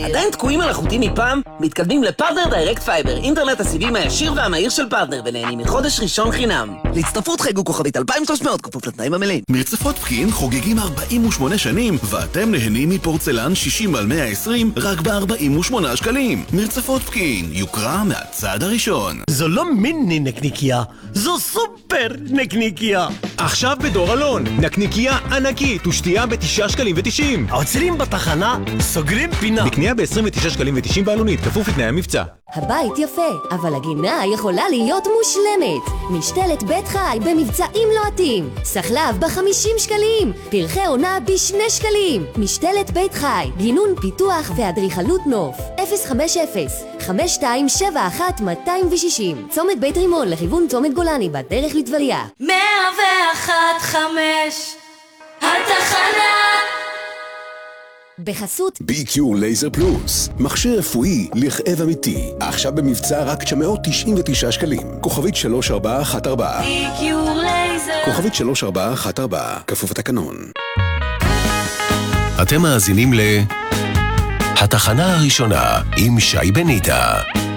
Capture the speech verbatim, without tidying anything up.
עדיין תקועים על החוטים מפעם? מתקדמים לפרטנר דיירקט פייבר, אינטרנט הסיבים הישיר והמהיר של פרטנר, ונהנים מחודש ראשון חינם. להצטרפות חייגו כוכבית אלפיים ושלוש מאות, כפוף לתנאים המלאים. מרצפות פקיעין חוגגים ארבעים ושמונה שנים, ואתם נהנים מפורצלן שישים על מאה ועשרים רק ב-ארבעים ושמונה שקלים. מרצפות פקיעין, יוקרה מהצעד הראשון. זו לא מיני נקניקיה, זו סופר נקניקיה. עכשיו בדור אלון, נקניקיה ענקית ושתייה בתשעה שקלים ותשעים. עוצרים בתחנה, סוגרים פינה. בקנייה ב-עשרים ותשעה שקלים ותשעים בעלונית, כפוף לתנאי המבצע. הבית יפה, אבל הגינה יכולה להיות מושלמת. משתלת בית חי במבצעים לוהטים. סחלב ב-חמישים שקלים. פרחי עונה ב-שני שקלים. משתלת בית חי, גינון פיתוח ואדריכלות נוף. אפס חמש אפס חמש שתיים שבע אחת שתיים שש אפס. צומת בית רימון לכיוון צומת גולני בדרך לטבריה. מאה ואחת חמש התחנה. בחסות בי קיו לייזר פלוס, מכשיר רפואי לכאב אמיתי, עכשיו במבצע רק תשע מאות תשעים ותשעה שקלים. כוכבית שלוש ארבע אחת ארבע. בי קיו לייזר. כוכבית שלוש ארבע אחת ארבע, כפוף לתקנון. אתם מאזינים ל... התחנה הראשונה עם שי בניטה.